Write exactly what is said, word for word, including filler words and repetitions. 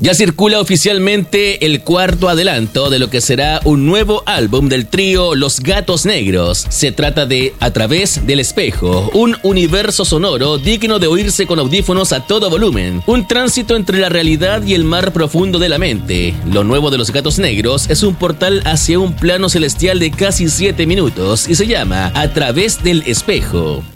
Ya circula oficialmente el cuarto adelanto de lo que será un nuevo álbum del trío Los Gatos Negros. Se trata de A Través del Espejo, un universo sonoro digno de oírse con audífonos a todo volumen, un tránsito entre la realidad y el mar profundo de la mente. Lo nuevo de Los Gatos Negros es un portal hacia un plano celestial de casi siete minutos y se llama A Través del Espejo.